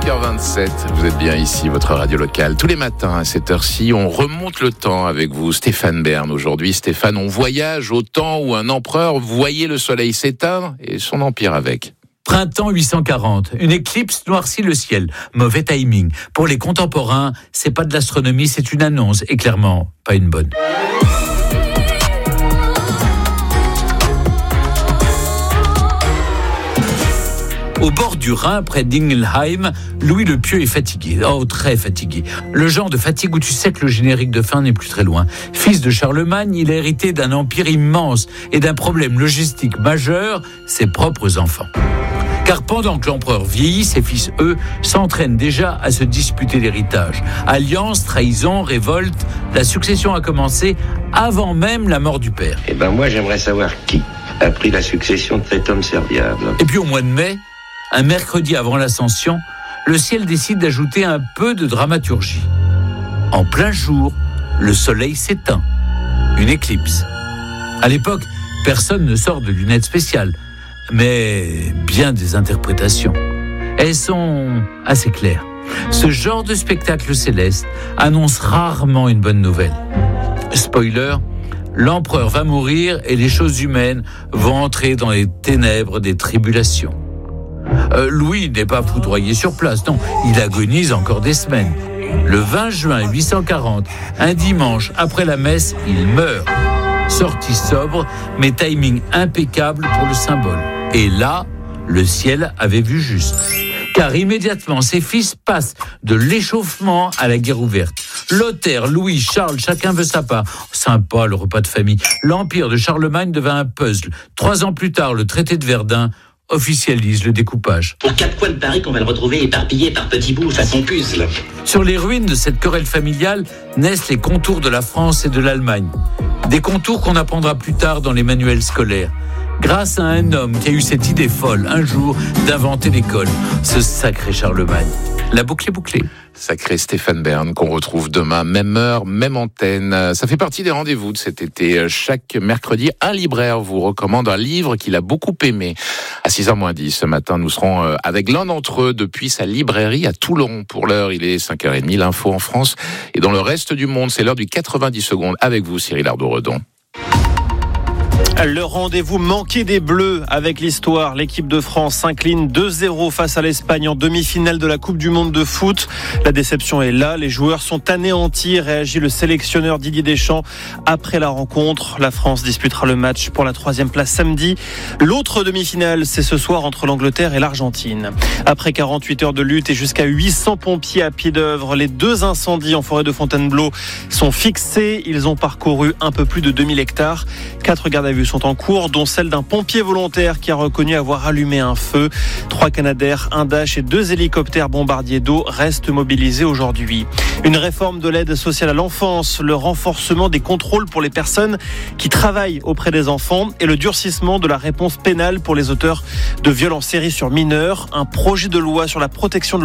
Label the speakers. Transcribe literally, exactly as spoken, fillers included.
Speaker 1: heures vingt-sept, vous êtes bien ici, votre radio locale. Tous les matins à cette heure-ci, on remonte le temps avec vous, Stéphane Bern. Aujourd'hui, Stéphane, on voyage au temps où un empereur voyait le soleil s'éteindre et son empire avec.
Speaker 2: Printemps huit cent quarante, une éclipse noircit le ciel. Mauvais timing. Pour les contemporains, c'est pas de l'astronomie, c'est une annonce, et clairement, pas une bonne. Au bord du Rhin, près d'Ingelheim, Louis le Pieux est fatigué. Oh, très fatigué. Le genre de fatigue où tu sais que le générique de fin n'est plus très loin. Fils de Charlemagne, il a hérité d'un empire immense et d'un problème logistique majeur, ses propres enfants. Car pendant que l'empereur vieillit, ses fils, eux, s'entraînent déjà à se disputer l'héritage. Alliance, trahison, révolte, la succession a commencé avant même la mort du père.
Speaker 3: Eh ben moi, j'aimerais savoir qui a pris la succession de cet homme serviable.
Speaker 2: Et puis au mois de mai, un mercredi avant l'Ascension, le ciel décide d'ajouter un peu de dramaturgie. En plein jour, le soleil s'éteint. Une éclipse. À l'époque, personne ne sort de lunettes spéciales, mais bien des interprétations. Elles sont assez claires. Ce genre de spectacle céleste annonce rarement une bonne nouvelle. Spoiler, l'empereur va mourir et les choses humaines vont entrer dans les ténèbres des tribulations. Euh, Louis n'est pas foudroyé sur place, non, il agonise encore des semaines. Le vingt juin huit cent quarante, un dimanche après la messe, il meurt. Sortie sobre, mais timing impeccable pour le symbole. Et là, le ciel avait vu juste. Car immédiatement, ses fils passent de l'échauffement à la guerre ouverte. Lothaire, Louis, Charles, chacun veut sa part. Sympa, le repas de famille. L'empire de Charlemagne devint un puzzle. Trois ans plus tard, le traité de Verdun officialise le découpage.
Speaker 4: Aux quatre coins de Paris qu'on va le retrouver éparpillé par petits bouts façon puzzle.
Speaker 2: Sur les ruines de cette querelle familiale naissent les contours de la France et de l'Allemagne. Des contours qu'on apprendra plus tard dans les manuels scolaires. Grâce à un homme qui a eu cette idée folle, un jour, d'inventer l'école. Ce sacré Charlemagne. La boucle est bouclée.
Speaker 1: Sacré Stéphane Bern, qu'on retrouve demain, même heure, même antenne. Ça fait partie des rendez-vous de cet été. Chaque mercredi, un libraire vous recommande un livre qu'il a beaucoup aimé. À six heures moins dix, ce matin, nous serons avec l'un d'entre eux depuis sa librairie à Toulon. Pour l'heure, il est cinq heures trente, l'info en France. Et dans le reste du monde, c'est l'heure du quatre-vingt-dix secondes. Avec vous, Cyril Ardo-Redon.
Speaker 5: Le rendez-vous manqué des Bleus avec l'histoire. L'équipe de France s'incline deux zéro face à l'Espagne en demi-finale de la Coupe du Monde de foot. La déception est là. Les joueurs sont anéantis, réagit le sélectionneur Didier Deschamps. Après la rencontre, la France disputera le match pour la troisième place samedi. L'autre demi-finale, c'est ce soir entre l'Angleterre et l'Argentine. Après quarante-huit heures de lutte et jusqu'à huit cents pompiers à pied d'œuvre, les deux incendies en forêt de Fontainebleau sont fixés. Ils ont parcouru un peu plus de deux mille hectares. Quatre gardes à vue sont en cours, dont celle d'un pompier volontaire qui a reconnu avoir allumé un feu. Trois Canadair, un Dash et deux hélicoptères bombardiers d'eau restent mobilisés aujourd'hui. Une réforme de l'aide sociale à l'enfance, le renforcement des contrôles pour les personnes qui travaillent auprès des enfants et le durcissement de la réponse pénale pour les auteurs de viols en série sur mineurs. Un projet de loi sur la protection de